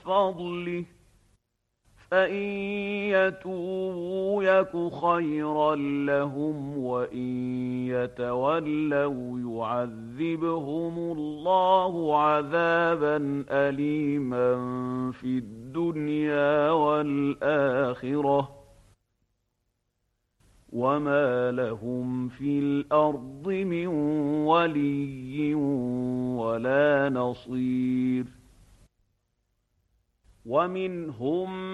فضله فإن يتوبوا يك خيرا لهم وإن يتولوا يعذبهم الله عذابا أليما في الدنيا والآخرة وما لهم في الأرض من ولي ولا نصير ومنهم